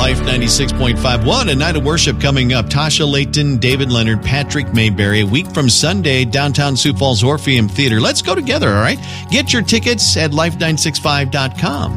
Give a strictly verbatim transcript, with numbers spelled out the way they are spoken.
Life ninety-six point five one, a night of worship coming up. Tasha Layton, David Leonard, Patrick Mayberry, a week from Sunday, downtown Sioux Falls Orpheum Theater. Let's go together, all right? Get your tickets at life nine six five dot com.